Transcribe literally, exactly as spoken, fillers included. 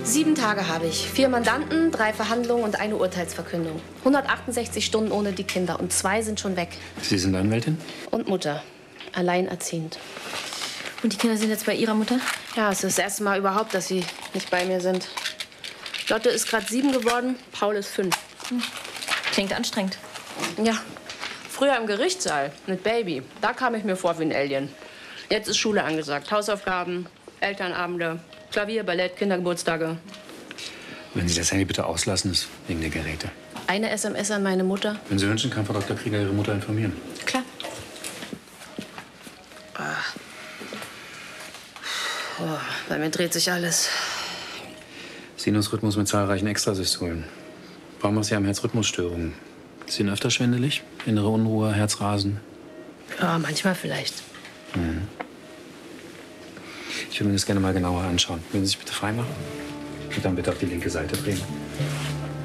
Sieben Tage habe ich. Vier Mandanten, drei Verhandlungen und eine Urteilsverkündung. hundertachtundsechzig Stunden ohne die Kinder und zwei sind schon weg. Sie sind Anwältin? Und Mutter. Alleinerziehend. Und die Kinder sind jetzt bei ihrer Mutter? Ja, es ist das erste Mal überhaupt, dass sie nicht bei mir sind. Lotte ist gerade sieben geworden, Paul ist fünf. Hm. Klingt anstrengend. Ja, früher im Gerichtssaal mit Baby. Da kam ich mir vor wie ein Alien. Jetzt ist Schule angesagt. Hausaufgaben, Elternabende, Klavier, Ballett, Kindergeburtstage. Wenn Sie das Handy bitte auslassen, ist wegen der Geräte. Eine S M S an meine Mutter. Wenn Sie wünschen, kann Frau Doktor Krieger Ihre Mutter informieren. Klar. Ah. Oh, bei mir dreht sich alles. Sinusrhythmus mit zahlreichen Extrasystolen. Warum haben Sie haben Herzrhythmusstörungen? Sie sind öfter schwindelig? Innere Unruhe, Herzrasen? Ja, manchmal vielleicht. Mhm. Ich würde mir das gerne mal genauer anschauen. Würden Sie sich bitte freimachen? Und dann bitte auf die linke Seite drehen.